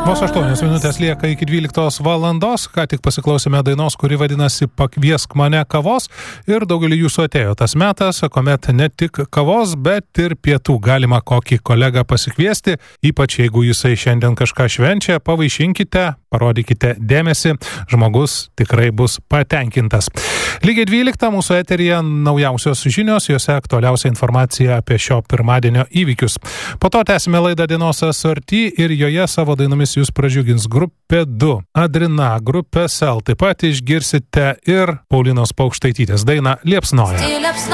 Vos 8 minutės lieka iki 12 valandos, ką tik pasiklausėme dainos, kuri vadinasi Pakviesk mane kavos ir daugelį jūsų atėjo tas metas, kuomet ne tik kavos, bet ir pietų galima kokį kolegą pasikviesti, ypač jeigu jisai šiandien kažką švenčia, pavaišinkite, parodykite dėmesį, žmogus tikrai bus patenkintas. Lygiai 12 mūsų eteryje naujausios žinios, juose aktualiausia informacija apie šio pirmadienio įvykius. Po to tęsime laidą Dienos SRT ir joje savo dainomis jūs pradžiugins grupė 2, Adrina, grupė Sel. Taip pat išgirsite ir Paulinos Paukštaitytės dainą Liepsnoja.